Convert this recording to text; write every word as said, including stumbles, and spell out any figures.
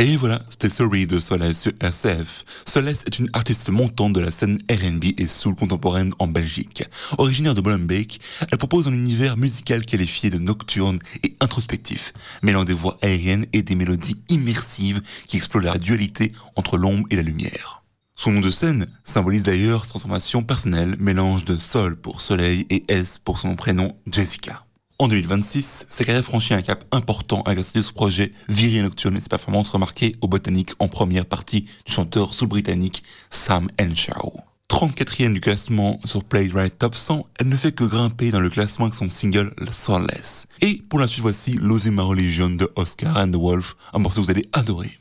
Et voilà, c'était Sorry de Soleil sur R C F. Soleil est une artiste montante de la scène R and B et soul contemporaine en Belgique. Originaire de Molenbeek, elle propose un univers musical qualifié de nocturne et introspectif, mêlant des voix aériennes et des mélodies immersives qui explorent la dualité entre l'ombre et la lumière. Son nom de scène symbolise d'ailleurs sa transformation personnelle, mélange de Sol pour Soleil et S pour son prénom Jessica. En deux mille vingt-six, sa carrière franchit un cap important avec la sortie de son projet Viril Nocturne et ses performances remarquées au Botanique en première partie du chanteur soul-britannique Sam Henshaw. trente-quatrième du classement sur Playwright Top cent, elle ne fait que grimper dans le classement avec son single Soulless. Et pour la suite, voici Losing My Religion de Oscar and the Wolf, un morceau que vous allez adorer.